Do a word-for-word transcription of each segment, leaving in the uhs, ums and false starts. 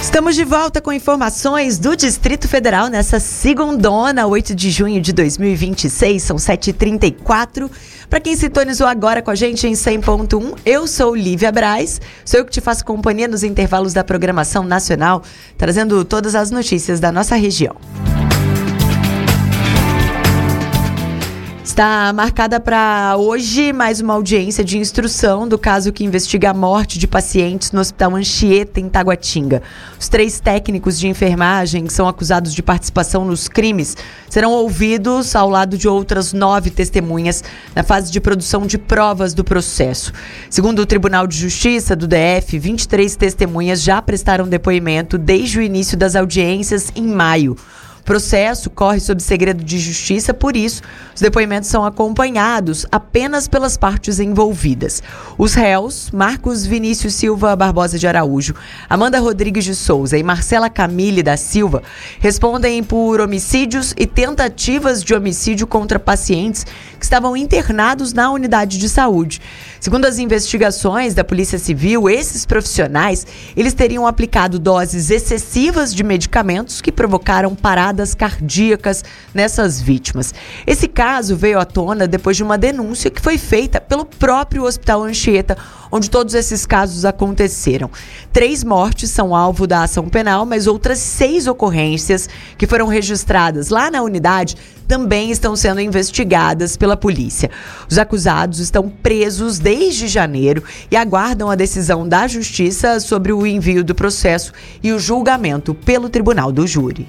Estamos de volta com informações do Distrito Federal nessa segundona, oito de junho de dois mil e vinte e seis, são sete e trinta e quatro. Para quem sintonizou agora com a gente em cem ponto um, eu sou Lívia Braz, sou eu que te faço companhia nos intervalos da programação nacional, trazendo todas as notícias da nossa região. Está marcada para hoje mais uma audiência de instrução do caso que investiga a morte de pacientes no Hospital Anchieta, em Taguatinga. Os três técnicos de enfermagem que são acusados de participação nos crimes serão ouvidos ao lado de outras nove testemunhas na fase de produção de provas do processo. Segundo o Tribunal de Justiça do D F, vinte e três testemunhas já prestaram depoimento desde o início das audiências em maio. O processo corre sob segredo de justiça, por isso, os depoimentos são acompanhados apenas pelas partes envolvidas. Os réus, Marcos Vinícius Silva Barbosa de Araújo, Amanda Rodrigues de Souza e Marcela Camille da Silva, respondem por homicídios e tentativas de homicídio contra pacientes que estavam internados na unidade de saúde. Segundo as investigações da Polícia Civil, esses profissionais, eles teriam aplicado doses excessivas de medicamentos que provocaram paradas cardíacas nessas vítimas. Esse caso veio à tona depois de uma denúncia que foi feita pelo próprio Hospital Anchieta, onde todos esses casos aconteceram. Três mortes são alvo da ação penal, mas outras seis ocorrências que foram registradas lá na unidade também estão sendo investigadas pela polícia. Os acusados estão presos desde janeiro e aguardam a decisão da Justiça sobre o envio do processo e o julgamento pelo Tribunal do Júri.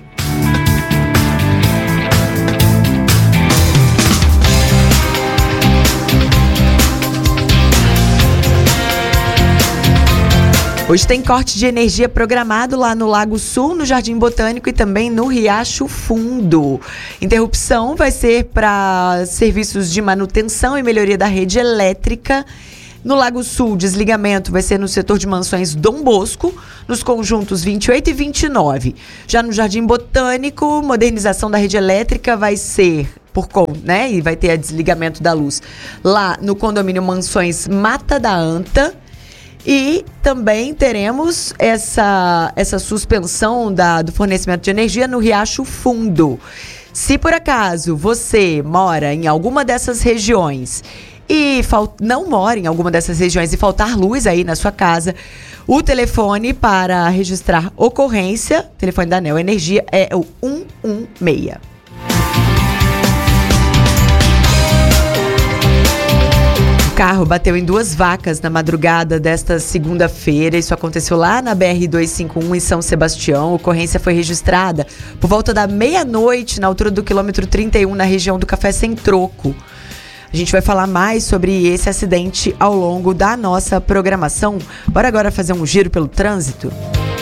Hoje tem corte de energia programado lá no Lago Sul, no Jardim Botânico e também no Riacho Fundo. Interrupção vai ser para serviços de manutenção e melhoria da rede elétrica. No Lago Sul, desligamento vai ser no setor de mansões Dom Bosco, nos conjuntos vinte e oito e vinte e nove. Já no Jardim Botânico, modernização da rede elétrica vai ser por conta, né? E vai ter a desligamento da luz lá no condomínio Mansões Mata da Anta. E também teremos essa, essa suspensão da, do fornecimento de energia no Riacho Fundo. Se por acaso você mora em alguma dessas regiões e fal- não mora em alguma dessas regiões e faltar luz aí na sua casa, o telefone para registrar ocorrência, telefone da Neo Energia, é o um um seis. O carro bateu em duas vacas na madrugada desta segunda-feira. Isso aconteceu lá na B R duzentos e cinquenta e um em São Sebastião. A ocorrência foi registrada por volta da meia-noite na altura do quilômetro trinta e um, na região do Café Sem Troco. A gente vai falar mais sobre esse acidente ao longo da nossa programação. Bora agora fazer um giro pelo trânsito?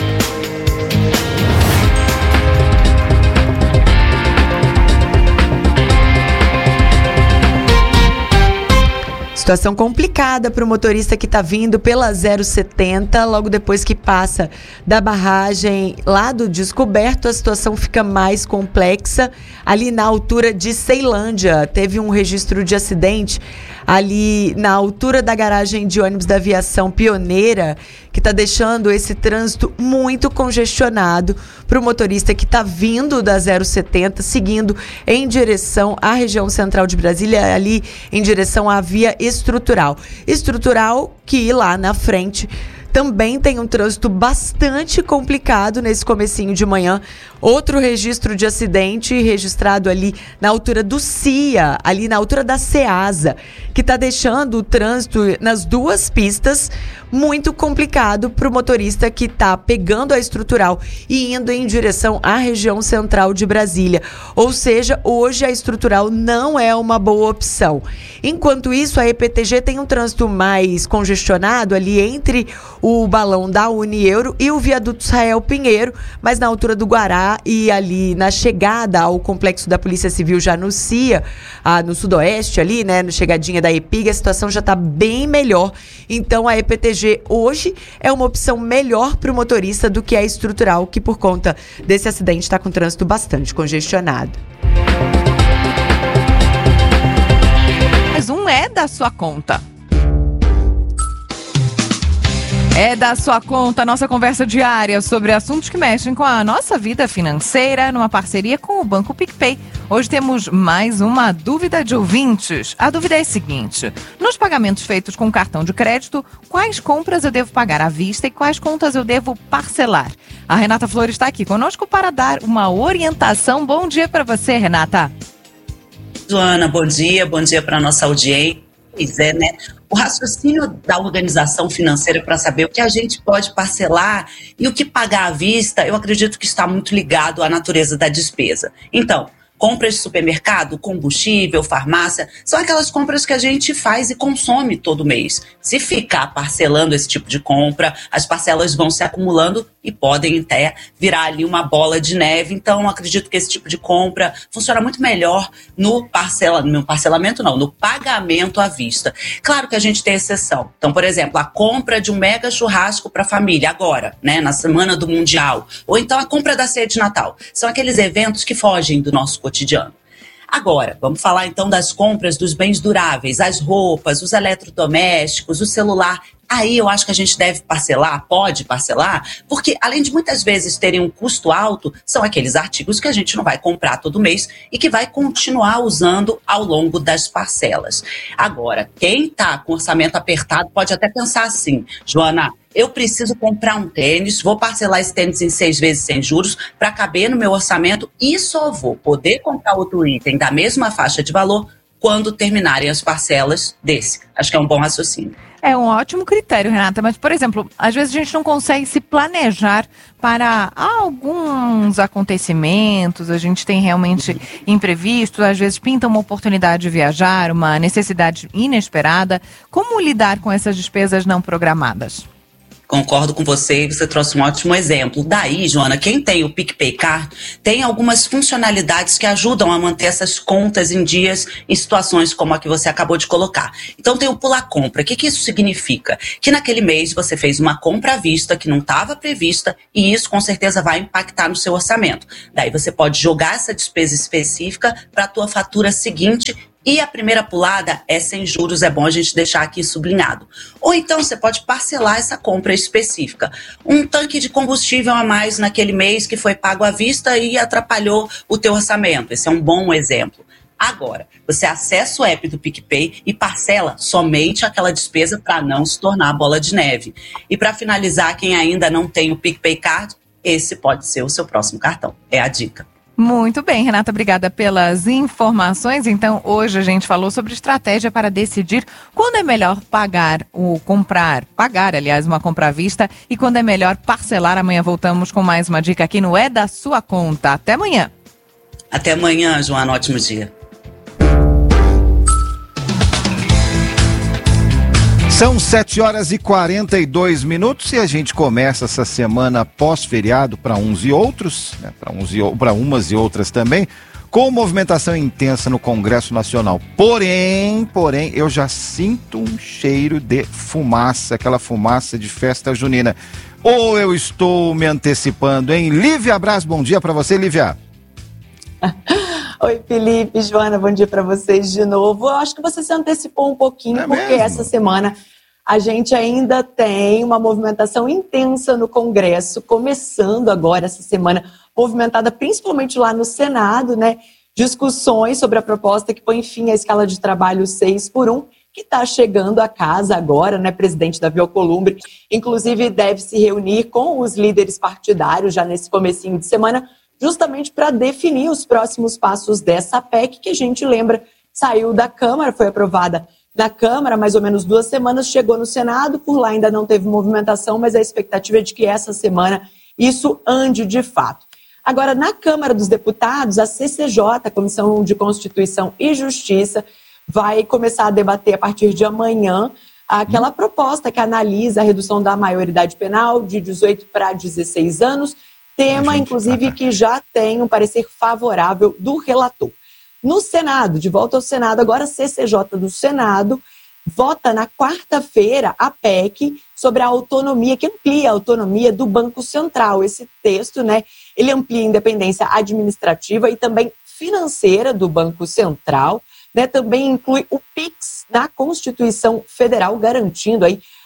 Situação complicada para o motorista que está vindo pela zero setenta, logo depois que passa da barragem lá do Descoberto, a situação fica mais complexa. Ali na altura de Ceilândia, teve um registro de acidente ali na altura da garagem de ônibus da Aviação Pioneira, que está deixando esse trânsito muito congestionado para o motorista que está vindo da zero setenta, seguindo em direção à região central de Brasília, ali em direção à via estrutural. Estrutural que lá na frente também tem um trânsito bastante complicado nesse comecinho de manhã. Outro registro de acidente registrado ali na altura do C I A, ali na altura da Ceasa, que está deixando o trânsito nas duas pistas muito complicado para o motorista que está pegando a estrutural e indo em direção à região central de Brasília. Ou seja, hoje a estrutural não é uma boa opção. Enquanto isso, a E P T G tem um trânsito mais congestionado ali entre o balão da Unieuro e o viaduto Israel Pinheiro, mas na altura do Guará e ali na chegada ao complexo da Polícia Civil já no C I A, ah, no sudoeste ali, né, no chegadinha da EPIG, a situação já está bem melhor. Então a E P T G hoje é uma opção melhor para o motorista do que a estrutural, que por conta desse acidente está com trânsito bastante congestionado. Mas um é da sua conta. É da sua conta, a nossa conversa diária sobre assuntos que mexem com a nossa vida financeira, numa parceria com o Banco PicPay. Hoje temos mais uma dúvida de ouvintes. A dúvida é a seguinte: nos pagamentos feitos com cartão de crédito, quais compras eu devo pagar à vista e quais contas eu devo parcelar? A Renata Flores está aqui conosco para dar uma orientação. Bom dia para você, Renata. Joana, bom dia, bom dia para a nossa audiência. Pois é, né? O raciocínio da organização financeira para saber o que a gente pode parcelar e o que pagar à vista, eu acredito que está muito ligado à natureza da despesa. Então, compras de supermercado, combustível, farmácia, são aquelas compras que a gente faz e consome todo mês. Se ficar parcelando esse tipo de compra, as parcelas vão se acumulando e podem até virar ali uma bola de neve. Então, acredito que esse tipo de compra funciona muito melhor no, parcela, no parcelamento, não, no pagamento à vista. Claro que a gente tem exceção. Então, por exemplo, a compra de um mega churrasco para a família agora, né, na semana do Mundial, ou então a compra da ceia de Natal. São aqueles eventos que fogem do nosso cotidiano. Agora, vamos falar então das compras dos bens duráveis, as roupas, os eletrodomésticos, o celular. Aí eu acho que a gente deve parcelar, pode parcelar, porque além de muitas vezes terem um custo alto, são aqueles artigos que a gente não vai comprar todo mês e que vai continuar usando ao longo das parcelas. Agora, quem está com orçamento apertado pode até pensar assim: Joana, eu preciso comprar um tênis, vou parcelar esse tênis em seis vezes sem juros para caber no meu orçamento e só vou poder comprar outro item da mesma faixa de valor quando terminarem as parcelas desse. Acho que é um bom raciocínio. É um ótimo critério, Renata, mas, por exemplo, às vezes a gente não consegue se planejar para alguns acontecimentos, a gente tem realmente imprevistos, às vezes pinta uma oportunidade de viajar, uma necessidade inesperada. Como lidar com essas despesas não programadas? Concordo com você, você trouxe um ótimo exemplo. Daí, Joana, quem tem o PicPay Card tem algumas funcionalidades que ajudam a manter essas contas em dias em situações como a que você acabou de colocar. Então tem o Pula Compra. O que, que isso significa? Que naquele mês você fez uma compra à vista que não estava prevista e isso com certeza vai impactar no seu orçamento. Daí você pode jogar essa despesa específica para a tua fatura seguinte. E a primeira pulada é sem juros, é bom a gente deixar aqui sublinhado. Ou então você pode parcelar essa compra específica. Um tanque de combustível a mais naquele mês que foi pago à vista e atrapalhou o teu orçamento. Esse é um bom exemplo. Agora, você acessa o app do PicPay e parcela somente aquela despesa para não se tornar bola de neve. E para finalizar, quem ainda não tem o PicPay Card, esse pode ser o seu próximo cartão. É a dica. Muito bem, Renata, obrigada pelas informações. Então, hoje a gente falou sobre estratégia para decidir quando é melhor pagar ou comprar, pagar, aliás, uma compra à vista e quando é melhor parcelar. Amanhã voltamos com mais uma dica aqui no É da Sua Conta. Até amanhã. Até amanhã, Joana. Ótimo dia. São sete horas e quarenta e dois minutos e a gente começa essa semana pós-feriado para uns e outros, né, para uns e para umas e outras também, com movimentação intensa no Congresso Nacional. Porém, porém, eu já sinto um cheiro de fumaça, aquela fumaça de festa junina. Ou eu estou me antecipando, hein? Lívia Braz, bom dia para você, Lívia. Oi, Felipe, Joana, bom dia para vocês de novo. Eu acho que você se antecipou um pouquinho, é porque mesmo? Essa semana a gente ainda tem uma movimentação intensa no Congresso, começando agora essa semana, movimentada principalmente lá no Senado, né? Discussões sobre a proposta que põe fim à escala de trabalho seis por um, que está chegando à casa agora, né? Presidente Davi Alcolumbre, inclusive deve se reunir com os líderes partidários já nesse comecinho de semana, justamente para definir os próximos passos dessa P E C, que a gente lembra, saiu da Câmara, foi aprovada na Câmara há mais ou menos duas semanas, chegou no Senado, por lá ainda não teve movimentação, mas a expectativa é de que essa semana isso ande de fato. Agora, na Câmara dos Deputados, a C C J, a Comissão de Constituição e Justiça, vai começar a debater a partir de amanhã aquela hum. proposta que analisa a redução da maioridade penal de dezoito para dezesseis anos, tema, inclusive, que já tem um parecer favorável do relator. No Senado, de volta ao Senado, agora a C C J do Senado vota na quarta-feira a P E C sobre a autonomia, que amplia a autonomia do Banco Central. Esse texto, né, ele amplia a independência administrativa e também financeira do Banco Central, né, também inclui o Pix na Constituição Federal, garantindo aí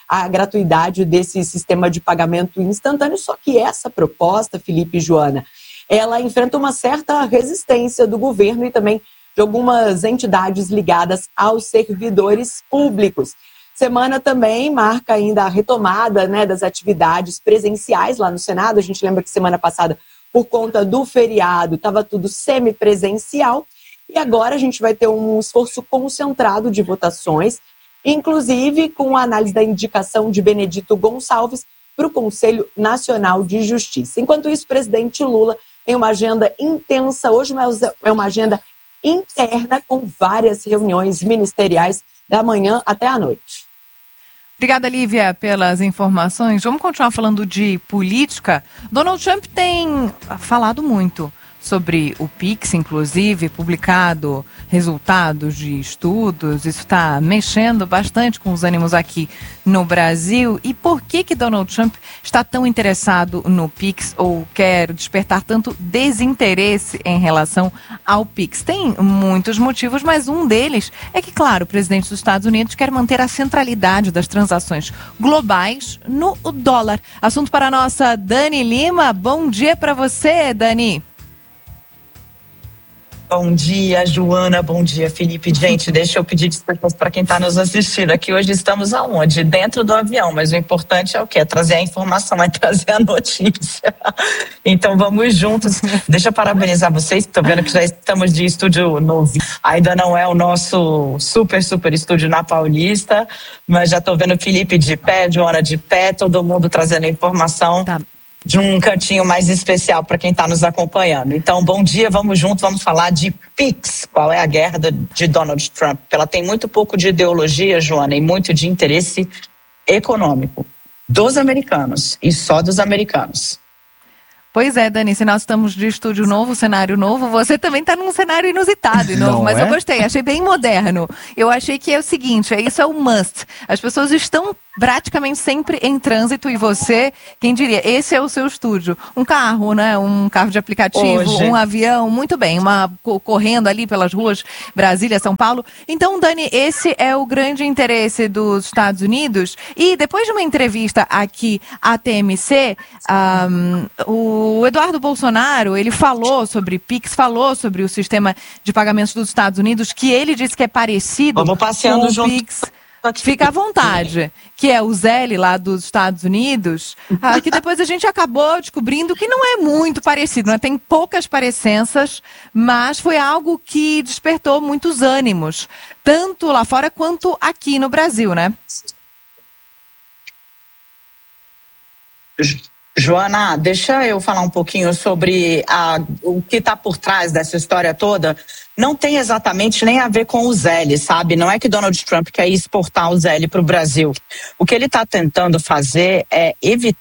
a gratuidade desse sistema de pagamento instantâneo. Só que essa proposta, Felipe e Joana, ela enfrenta uma certa resistência do governo e também de algumas entidades ligadas aos servidores públicos. Semana também marca ainda a retomada, né, das atividades presenciais lá no Senado. A gente lembra que semana passada, por conta do feriado, estava tudo semipresencial. E agora a gente vai ter um esforço concentrado de votações, inclusive com a análise da indicação de Benedito Gonçalves para o Conselho Nacional de Justiça. Enquanto isso, o presidente Lula tem uma agenda intensa hoje, mas é uma agenda interna com várias reuniões ministeriais da manhã até a noite. Obrigada, Lívia, pelas informações. Vamos continuar falando de política. Donald Trump tem falado muito sobre o Pix, inclusive, publicado resultados de estudos. Isso está mexendo bastante com os ânimos aqui no Brasil. E por que que Donald Trump está tão interessado no Pix ou quer despertar tanto desinteresse em relação ao Pix? Tem muitos motivos, mas um deles é que, claro, o presidente dos Estados Unidos quer manter a centralidade das transações globais no dólar. Assunto para a nossa Dani Lima. Bom dia para você, Dani. Bom dia, Joana. Bom dia, Felipe. Gente, deixa eu pedir desculpas para quem está nos assistindo. Aqui hoje estamos aonde? Dentro do avião, mas o importante é o quê? É trazer a informação, é trazer a notícia. Então vamos juntos. Deixa eu parabenizar vocês. Estou vendo que já estamos de estúdio novo. Ainda não é o nosso super, super estúdio na Paulista, mas já estou vendo o Felipe de pé, Joana de pé, todo mundo trazendo a informação. Tá. De um cantinho mais especial para quem está nos acompanhando. Então, bom dia, vamos junto, vamos falar de Pix. Qual é a guerra de Donald Trump? Ela tem muito pouco de ideologia, Joana, e muito de interesse econômico dos americanos e só dos americanos. Pois é, Dani, se nós estamos de estúdio novo, cenário novo, você também está num cenário inusitado e novo, Não mas é? eu gostei, achei bem moderno. Eu achei que é o seguinte, isso é o must. As pessoas estão praticamente sempre em trânsito e você, quem diria, esse é o seu estúdio. Um carro, né? Um carro de aplicativo, Hoje. um avião, muito bem, uma correndo ali pelas ruas, Brasília, São Paulo. Então, Dani, esse é o grande interesse dos Estados Unidos. E depois de uma entrevista aqui à T M C, um, o Eduardo Bolsonaro, ele falou sobre Pix, falou sobre o sistema de pagamentos dos Estados Unidos, que ele disse que é parecido Vamos passeando com o junto. Pix. Fica à vontade, que é o Zelle lá dos Estados Unidos, ah, que depois a gente acabou descobrindo que não é muito parecido, né? Tem poucas parecenças, mas foi algo que despertou muitos ânimos, tanto lá fora quanto aqui no Brasil, né? Joana, deixa eu falar um pouquinho sobre a, o que está por trás dessa história toda. Não tem exatamente nem a ver com o Zelle, sabe? Não é que Donald Trump quer exportar o Zelle para o Brasil. O que ele está tentando fazer é evitar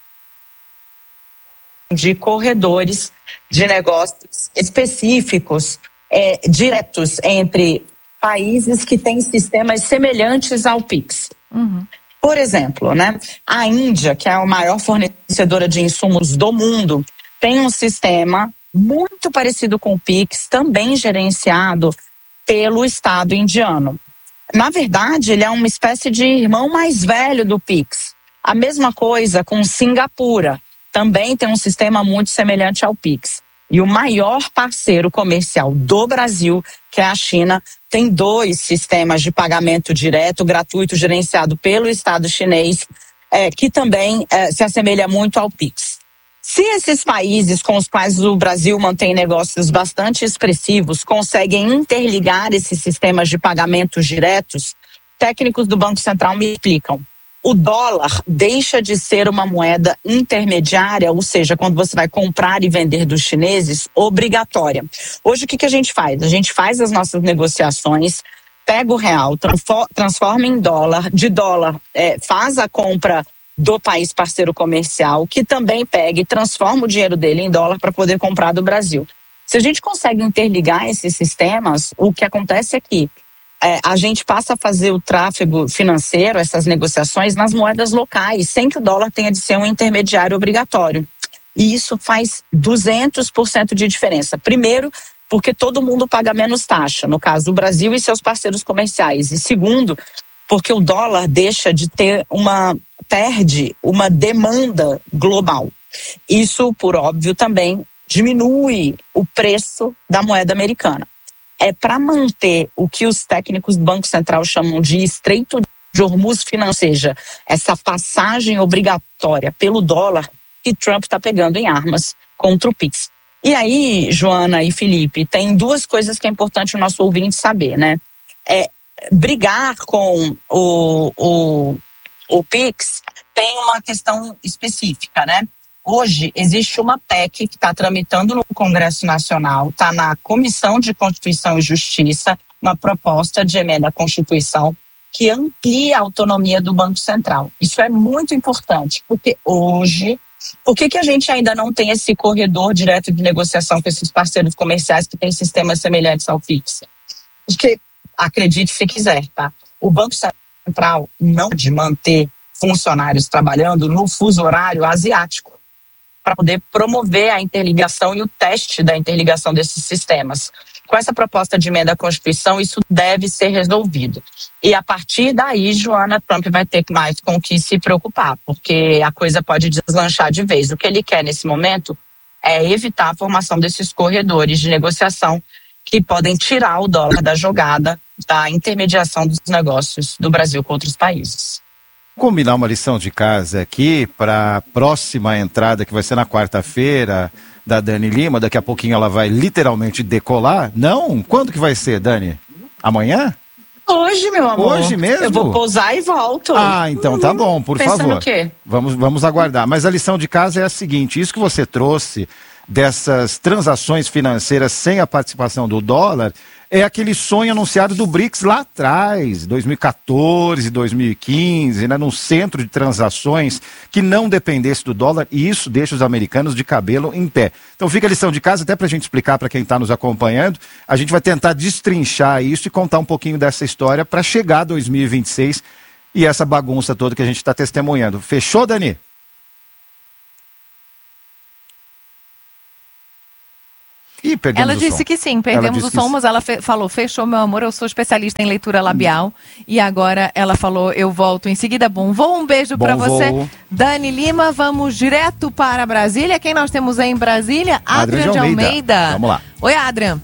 de corredores de negócios específicos, é, diretos entre países que têm sistemas semelhantes ao Pix. Uhum. Por exemplo, né, a Índia, que é a maior fornecedora de insumos do mundo, tem um sistema muito parecido com o Pix, também gerenciado pelo Estado indiano. Na verdade, ele é uma espécie de irmão mais velho do Pix. A mesma coisa com Singapura, também tem um sistema muito semelhante ao Pix. E o maior parceiro comercial do Brasil, que é a China, tem dois sistemas de pagamento direto, gratuito, gerenciado pelo Estado chinês, é, que também é, se assemelha muito ao Pix. Se esses países com os quais o Brasil mantém negócios bastante expressivos conseguem interligar esses sistemas de pagamentos diretos, técnicos do Banco Central me explicam. O dólar deixa de ser uma moeda intermediária, ou seja, quando você vai comprar e vender dos chineses, obrigatória. Hoje o que, que a gente faz? A gente faz as nossas negociações, pega o real, transforma em dólar, de dólar é, faz a compra do país parceiro comercial, que também pega e transforma o dinheiro dele em dólar para poder comprar do Brasil. Se a gente consegue interligar esses sistemas, o que acontece é que É, a gente passa a fazer o tráfego financeiro, essas negociações, nas moedas locais, sem que o dólar tenha de ser um intermediário obrigatório. E isso faz duzentos por cento de diferença. Primeiro, porque todo mundo paga menos taxa, no caso do Brasil e seus parceiros comerciais. E segundo, porque o dólar deixa de ter uma, perde uma demanda global. Isso, por óbvio, também diminui o preço da moeda americana. É para manter o que os técnicos do Banco Central chamam de estreito de Hormuz financeiro, seja, essa passagem obrigatória pelo dólar que Trump está pegando em armas contra o Pix. E aí, Joana e Felipe, tem duas coisas que é importante o nosso ouvinte saber, né? É, brigar com o, o, o Pix tem uma questão específica, né? Hoje existe uma P E C que está tramitando no Congresso Nacional, está na Comissão de Constituição e Justiça, uma proposta de emenda à Constituição que amplia a autonomia do Banco Central. Isso é muito importante, porque hoje, por que que a gente ainda não tem esse corredor direto de negociação com esses parceiros comerciais que têm sistemas semelhantes ao Pix? Porque, acredite se quiser, tá? O Banco Central não pode manter funcionários trabalhando no fuso horário asiático para poder promover a interligação e o teste da interligação desses sistemas. Com essa proposta de emenda à Constituição, isso deve ser resolvido. E a partir daí, Joana, Trump vai ter mais com o que se preocupar, porque a coisa pode deslanchar de vez. O que ele quer nesse momento é evitar a formação desses corredores de negociação que podem tirar o dólar da jogada, da intermediação dos negócios do Brasil com outros países. Combinar uma lição de casa aqui para a próxima entrada, que vai ser na quarta-feira, da Dani Lima. Daqui a pouquinho ela vai literalmente decolar. Não? Quando que vai ser, Dani? Amanhã? Hoje, meu amor. Hoje mesmo? Eu vou pousar e volto. Ah, então tá bom, por Pensando favor. o quê? Vamos, vamos aguardar. Mas a lição de casa é a seguinte: isso que você trouxe dessas transações financeiras sem a participação do dólar é aquele sonho anunciado do BRICS lá atrás, dois mil e quatorze, dois mil e quinze, né, num centro de transações que não dependesse do dólar, e isso deixa os americanos de cabelo em pé. Então fica a lição de casa, até para a gente explicar para quem está nos acompanhando. A gente vai tentar destrinchar isso e contar um pouquinho dessa história para chegar a dois mil e vinte e seis e essa bagunça toda que a gente está testemunhando. Fechou, Dani? Ih, ela o disse som. que sim, perdemos o som, mas ela fe- falou, fechou, meu amor, eu sou especialista em leitura labial. Hum. E agora ela falou, eu volto em seguida. Bom voo, um beijo para você. Voo. Dani Lima, vamos direto para Brasília. Quem nós temos aí em Brasília? Adrian de Almeida. Almeida. Vamos lá. Oi, Adrian.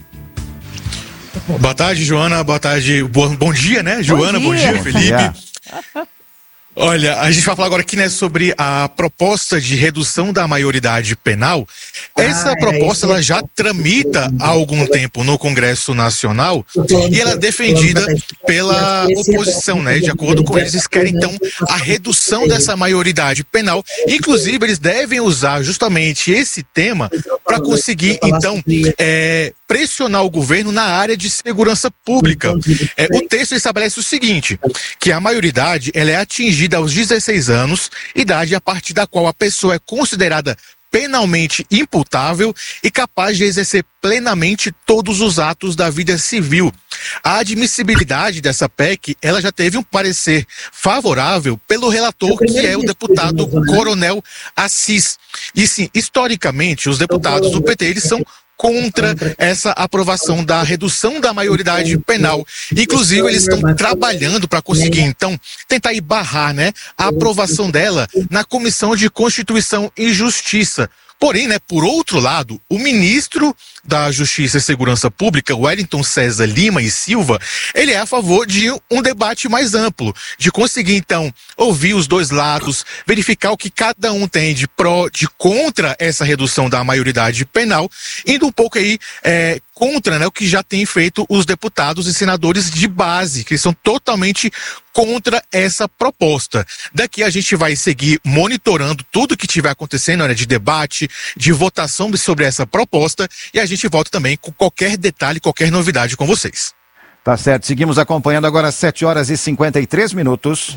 Boa tarde, Joana. Boa tarde. Bom, bom dia, né? Bom Joana, dia. Bom dia, Felipe. Yeah. Olha, a gente vai falar agora aqui, né, sobre a proposta de redução da maioridade penal. Essa ah, proposta, ela já tramita há algum tempo no Congresso Nacional e ela é defendida pela oposição, né? De acordo com eles, eles querem, então, a redução dessa maioridade penal. Inclusive, eles devem usar justamente esse tema para conseguir, então, é, pressionar o governo na área de segurança pública. É, o texto estabelece o seguinte, que a maioridade, ela é atingida aos dezesseis anos, idade a partir da qual a pessoa é considerada penalmente imputável e capaz de exercer plenamente todos os atos da vida civil. A admissibilidade dessa P E C, ela já teve um parecer favorável pelo relator, que é o deputado Coronel Assis. E sim, historicamente, os deputados do P T, eles são contra essa aprovação da redução da maioridade penal. Inclusive, eles estão trabalhando para conseguir, então, tentar ir barrar, né, a aprovação dela na Comissão de Constituição e Justiça. Porém, né, por outro lado, o ministro da Justiça e Segurança Pública, Wellington César Lima e Silva, ele é a favor de um debate mais amplo, de conseguir, então, ouvir os dois lados, verificar o que cada um tem de pró, de contra essa redução da maioridade penal, indo um pouco aí é, contra, né, o que já tem feito os deputados e senadores de base, que são totalmente contra essa proposta. Daqui a gente vai seguir monitorando tudo que estiver acontecendo, né, de debate, de votação sobre essa proposta, e a gente volta também com qualquer detalhe, qualquer novidade com vocês. Tá certo, seguimos acompanhando agora às sete horas e cinquenta e três minutos.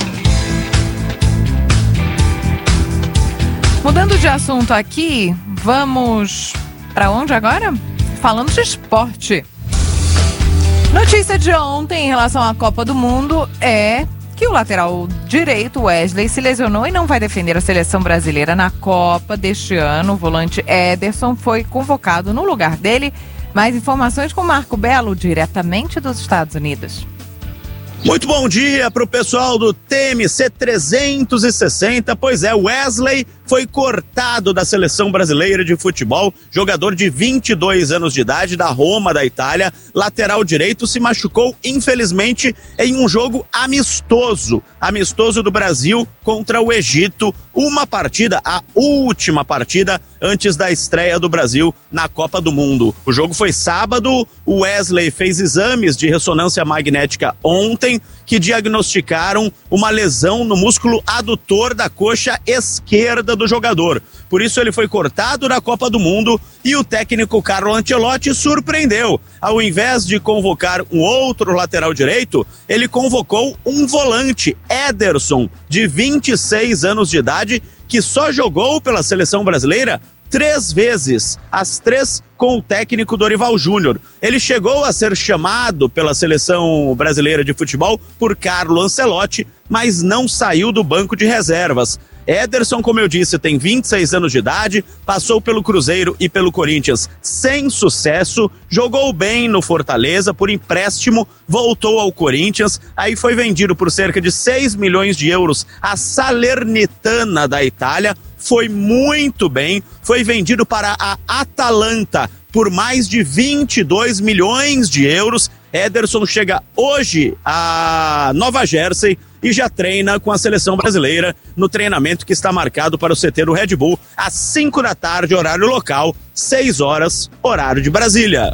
Mudando de assunto aqui, vamos para onde agora? Falando de esporte. Notícia de ontem em relação à Copa do Mundo é que o lateral direito, Wesley, se lesionou e não vai defender a seleção brasileira na Copa deste ano. O volante Ederson foi convocado no lugar dele. Mais informações com Marco Belo, diretamente dos Estados Unidos. Muito bom dia para o pessoal do T M C trezentos e sessenta. Pois é, Wesley foi cortado da seleção brasileira de futebol, jogador de vinte e dois anos de idade da Roma, da Itália, lateral direito, se machucou infelizmente em um jogo amistoso, amistoso do Brasil contra o Egito, uma partida, a última partida antes da estreia do Brasil na Copa do Mundo. O jogo foi sábado, o Wesley fez exames de ressonância magnética ontem, que diagnosticaram uma lesão no músculo adutor da coxa esquerda do jogador. Por isso ele foi cortado da Copa do Mundo e o técnico Carlo Ancelotti surpreendeu. Ao invés de convocar um outro lateral direito, ele convocou um volante, Ederson, de vinte e seis anos de idade, que só jogou pela seleção brasileira três vezes, as três com o técnico Dorival Júnior. Ele chegou a ser chamado pela seleção brasileira de futebol por Carlo Ancelotti, mas não saiu do banco de reservas. Ederson, como eu disse, tem vinte e seis anos de idade, passou pelo Cruzeiro e pelo Corinthians sem sucesso, jogou bem no Fortaleza por empréstimo, voltou ao Corinthians, aí foi vendido por cerca de seis milhões de euros à Salernitana da Itália, foi muito bem, foi vendido para a Atalanta por mais de vinte e dois milhões de euros. Ederson chega hoje a Nova Jersey e já treina com a seleção brasileira no treinamento que está marcado para o C T do Red Bull às cinco da tarde, horário local, seis horas, horário de Brasília.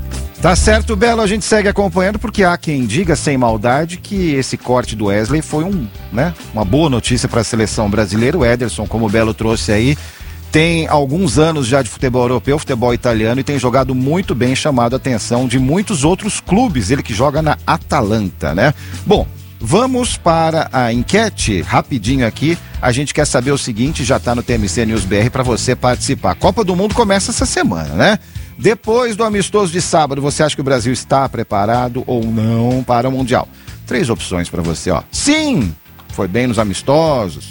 Tá certo, Belo, a gente segue acompanhando porque há quem diga, sem maldade, que esse corte do Wesley foi um, né, uma boa notícia para a seleção brasileira. O Ederson, como o Belo trouxe aí, tem alguns anos já de futebol europeu, futebol italiano, e tem jogado muito bem, chamado a atenção de muitos outros clubes, ele que joga na Atalanta, né? Bom, vamos para a enquete, rapidinho aqui. A gente quer saber o seguinte, já está no T M C News B R para você participar. A Copa do Mundo começa essa semana, né? Depois do amistoso de sábado, você acha que o Brasil está preparado ou não para o Mundial? Três opções para você, ó. Sim, foi bem nos amistosos.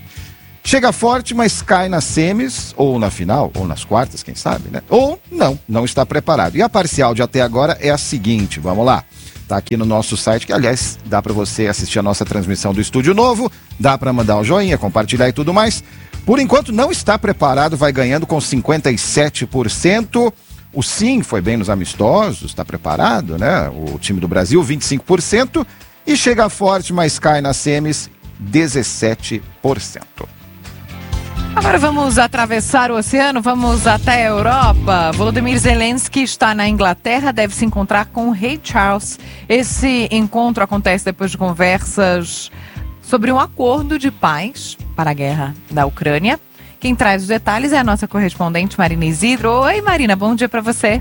Chega forte, mas cai nas semis, ou na final, ou nas quartas, quem sabe, né? Ou não, não está preparado. E a parcial de até agora é a seguinte, vamos lá. Tá aqui no nosso site, que aliás dá para você assistir a nossa transmissão do Estúdio Novo, dá para mandar um joinha, compartilhar e tudo mais. Por enquanto não está preparado, vai ganhando com cinquenta e sete por cento. O sim foi bem nos amistosos, está preparado, né? O time do Brasil, vinte e cinco por cento. E chega forte, mas cai nas semis, dezessete por cento. Agora vamos atravessar o oceano, vamos até a Europa. Volodymyr Zelensky está na Inglaterra, deve se encontrar com o rei Charles. Esse encontro acontece depois de conversas sobre um acordo de paz para a guerra da Ucrânia. Quem traz os detalhes é a nossa correspondente Marina Isidro. Oi, Marina, bom dia para você.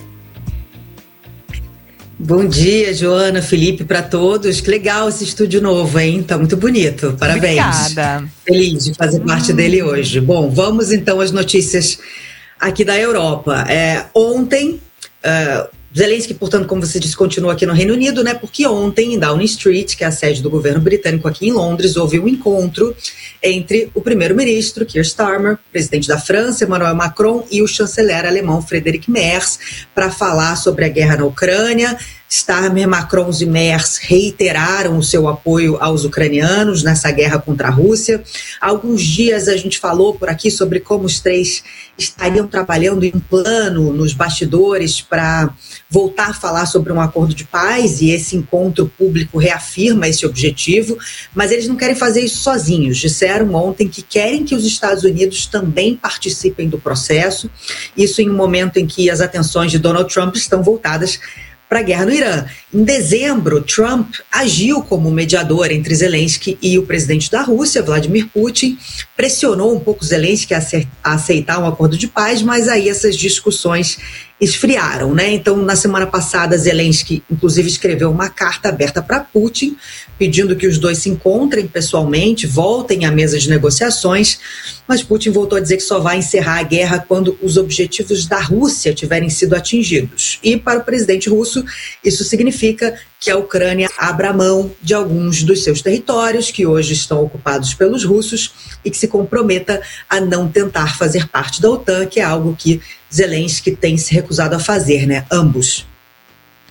Bom dia, Joana, Felipe, para todos. Que legal esse estúdio novo, hein? Tá muito bonito. Parabéns. Obrigada. Feliz de fazer parte hum. dele hoje. Bom, vamos então às notícias aqui da Europa. É, ontem, uh, Zelensky, portanto, como você disse, continua aqui no Reino Unido, né? Porque ontem, em Downing Street, que é a sede do governo britânico aqui em Londres, houve um encontro entre o primeiro-ministro, Keir Starmer, presidente da França, Emmanuel Macron, e o chanceler alemão, Friedrich Merz, para falar sobre a guerra na Ucrânia. Starmer, Macron e Merz reiteraram o seu apoio aos ucranianos nessa guerra contra a Rússia. Há alguns dias a gente falou por aqui sobre como os três estariam trabalhando em um plano nos bastidores para voltar a falar sobre um acordo de paz, e esse encontro público reafirma esse objetivo, mas eles não querem fazer isso sozinhos. Disseram ontem que querem que os Estados Unidos também participem do processo, isso em um momento em que as atenções de Donald Trump estão voltadas para a guerra no Irã. Em dezembro, Trump agiu como mediador entre Zelensky e o presidente da Rússia, Vladimir Putin, pressionou um pouco Zelensky a aceitar um acordo de paz, mas aí essas discussões esfriaram, né? Então, na semana passada, Zelensky, inclusive, escreveu uma carta aberta para Putin, pedindo que os dois se encontrem pessoalmente, voltem à mesa de negociações, mas Putin voltou a dizer que só vai encerrar a guerra quando os objetivos da Rússia tiverem sido atingidos. E para o presidente russo, isso significa que a Ucrânia abra mão de alguns dos seus territórios, que hoje estão ocupados pelos russos, e que se comprometa a não tentar fazer parte da OTAN, que é algo que Zelensky tem se recusado a fazer, né? Ambos.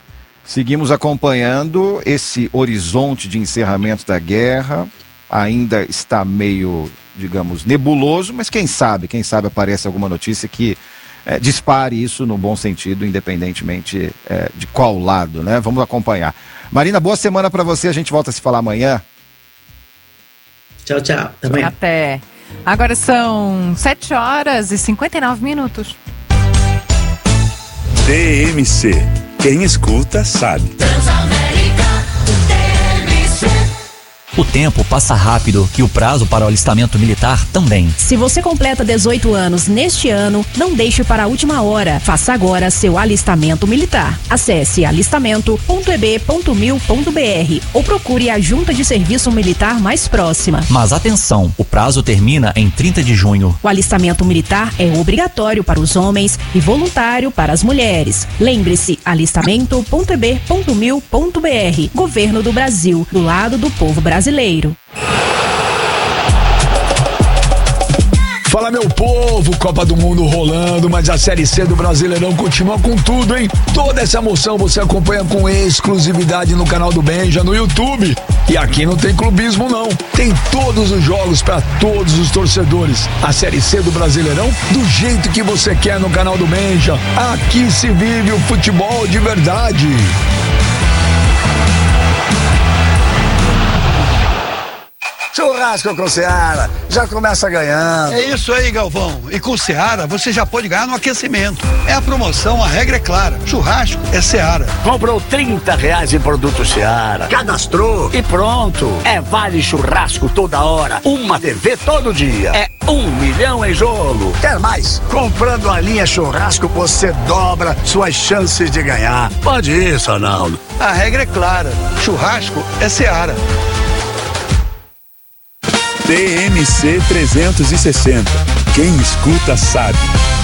Seguimos acompanhando esse horizonte de encerramento da guerra. Ainda está meio, digamos, nebuloso, mas quem sabe, quem sabe aparece alguma notícia que é, dispare isso no bom sentido, independentemente é, de qual lado, né? Vamos acompanhar. Marina, boa semana para você, a gente volta a se falar amanhã. Tchau, tchau. Também. Até. Agora são sete horas e cinquenta e nove minutos. T M C. Quem escuta sabe. O tempo passa rápido e o prazo para o alistamento militar também. Se você completa dezoito anos neste ano, não deixe para a última hora. Faça agora seu alistamento militar. Acesse alistamento ponto e b ponto mil ponto b r ou procure a junta de serviço militar mais próxima. Mas atenção, o prazo termina em trinta de junho. O alistamento militar é obrigatório para os homens e voluntário para as mulheres. Lembre-se, alistamento ponto e b ponto mil ponto b r. Governo do Brasil, do lado do povo brasileiro. Brasileiro. Fala, meu povo, Copa do Mundo rolando, mas a Série C do Brasileirão continua com tudo, hein? Toda essa emoção você acompanha com exclusividade no canal do Benja, no YouTube. E aqui não tem clubismo, não. Tem todos os jogos para todos os torcedores. A Série C do Brasileirão, do jeito que você quer no canal do Benja. Aqui se vive o futebol de verdade. Churrasco com Seara, já começa ganhando. É isso aí, Galvão. E com Seara, você já pode ganhar no aquecimento. É a promoção, a regra é clara. Churrasco é Seara. Comprou trinta reais em produto Seara, cadastrou e pronto. É vale churrasco toda hora, uma T V todo dia. É um milhão em jogo. Quer mais? Comprando a linha churrasco, você dobra suas chances de ganhar. Pode ir, Sonaldo. A regra é clara. Churrasco é Seara. T M C trezentos e sessenta. Quem escuta sabe.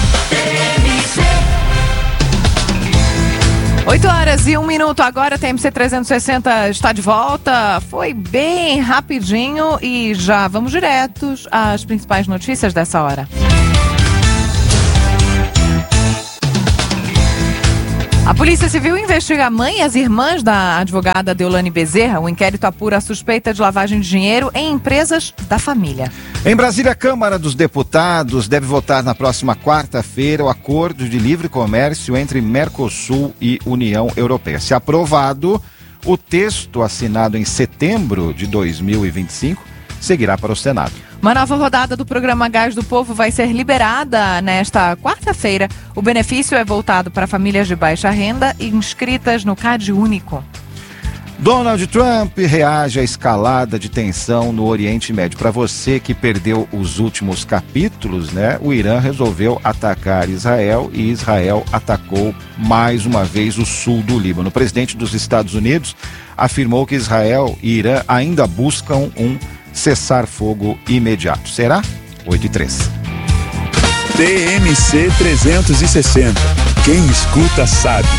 oito horas e um minuto agora, T M C trezentos e sessenta está de volta. Foi bem rapidinho e já vamos diretos às principais notícias dessa hora. A Polícia Civil investiga a mãe e as irmãs da advogada Deolane Bezerra. O inquérito apura a suspeita de lavagem de dinheiro em empresas da família. Em Brasília, a Câmara dos Deputados deve votar na próxima quarta-feira o acordo de livre comércio entre Mercosul e União Europeia. Se aprovado, o texto assinado em setembro de dois mil e vinte e cinco seguirá para o Senado. Uma nova rodada do programa Gás do Povo vai ser liberada nesta quarta-feira. O benefício é voltado para famílias de baixa renda e inscritas no Cade Único. Donald Trump reage à escalada de tensão no Oriente Médio. Para você que perdeu os últimos capítulos, né? O Irã resolveu atacar Israel e Israel atacou mais uma vez o sul do Líbano. O presidente dos Estados Unidos afirmou que Israel e Irã ainda buscam um cessar-fogo imediato. Será? oito e três. T M C trezentos e sessenta. Quem escuta sabe.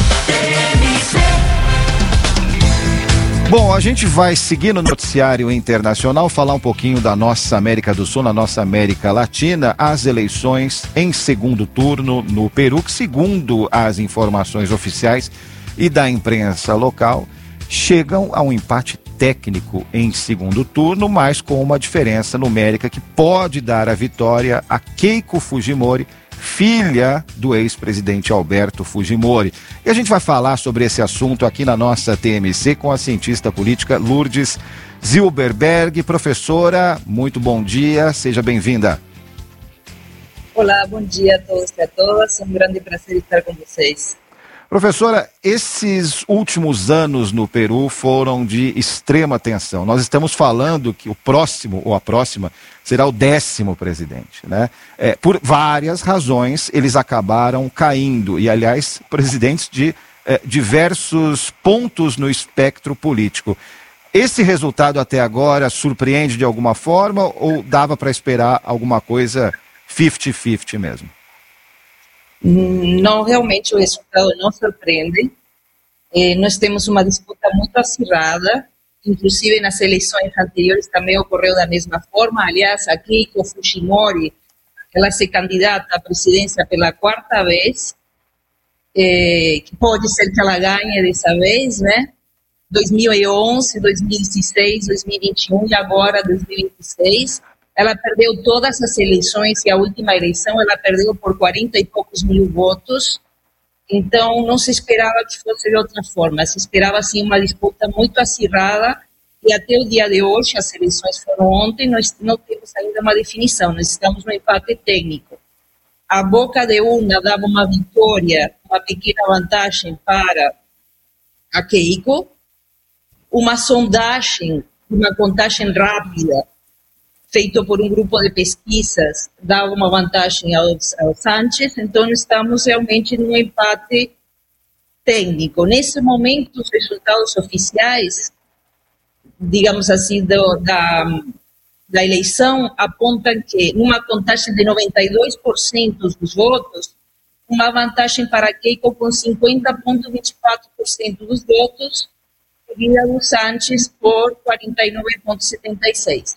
Bom, a gente vai seguir no noticiário internacional, falar um pouquinho da nossa América do Sul, na nossa América Latina, as eleições em segundo turno no Peru, que segundo as informações oficiais e da imprensa local, chegam a um empate técnico em segundo turno, mas com uma diferença numérica que pode dar a vitória a Keiko Fujimori, filha do ex-presidente Alberto Fujimori. E a gente vai falar sobre esse assunto aqui na nossa T M C com a cientista política Lourdes Zilberberg. Professora, muito bom dia, seja bem-vinda. Olá, bom dia a todos e a todas, é um grande prazer estar com vocês. Professora, esses últimos anos no Peru foram de extrema tensão. Nós estamos falando que o próximo, ou a próxima, será o décimo presidente, né? É, por várias razões, eles acabaram caindo. E, aliás, presidentes de é, diversos pontos no espectro político. Esse resultado até agora surpreende de alguma forma ou dava para esperar alguma coisa cinquenta cinquenta mesmo? Não, realmente o resultado não surpreende. Eh, nós temos uma disputa muito acirrada, inclusive nas eleições anteriores também ocorreu da mesma forma. Aliás, a Keiko Fujimori, ela se candidata à presidência pela quarta vez é, que pode ser que ela ganhe dessa vez, né? dois mil e onze, dois mil e dezesseis, dois mil e vinte e um e agora dois mil e vinte e seis. Ela perdeu todas as eleições e a última eleição ela perdeu por quarenta e poucos mil votos. Então não se esperava que fosse de outra forma. Se esperava assim uma disputa muito acirrada e até o dia de hoje, as eleições foram ontem, nós não temos ainda uma definição. Nós estamos no empate técnico. A boca de urna dava uma vitória, uma pequena vantagem para a Keiko. Uma sondagem, uma contagem rápida, feita por um grupo de pesquisas, dava uma vantagem ao, ao Sánchez, então estamos realmente num empate técnico. Nesse momento, os resultados oficiais, digamos assim, do, da, da eleição, apontam que, numa contagem de noventa e dois por cento dos votos, uma vantagem para Keiko com cinquenta vírgula vinte e quatro por cento dos votos, seguida do Sánchez por quarenta e nove vírgula setenta e seis.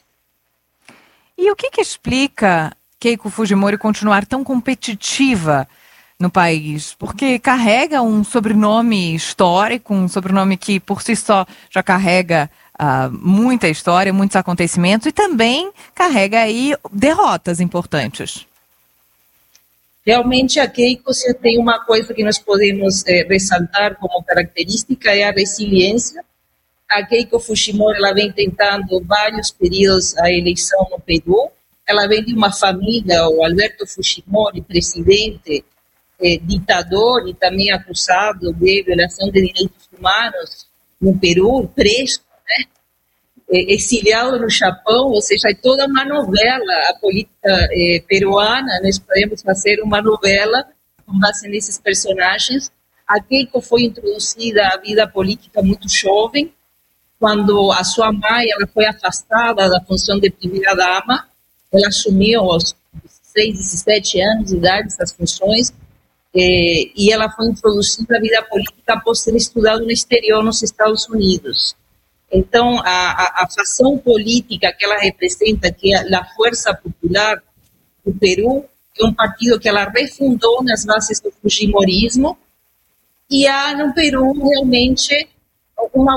E o que, que explica Keiko Fujimori continuar tão competitiva no país? Porque carrega um sobrenome histórico, um sobrenome que por si só já carrega uh, muita história, muitos acontecimentos e também carrega aí derrotas importantes. Realmente a Keiko, se tem uma coisa que nós podemos eh, ressaltar como característica, é a resiliência. A Keiko Fujimori, ela vem tentando vários períodos a eleição no Peru. Ela vem de uma família, o Alberto Fujimori, presidente, eh, ditador e também acusado de violação de direitos humanos no Peru, preso, né? Exiliado no Japão, ou seja, é toda uma novela, a política eh, peruana. Nós podemos fazer uma novela com base nesses personagens. A Keiko foi introduzida à vida política muito jovem, quando a sua mãe ela foi afastada da função de primeira-dama. Ela assumiu aos dezesseis, dezessete anos de idade essas funções, eh, e ela foi introduzida à vida política após ter estudado no exterior, nos Estados Unidos. Então, a, a, a fação política que ela representa, que é a Força Popular do Peru, é um partido que ela refundou nas bases do fujimorismo, e há no Peru realmente uma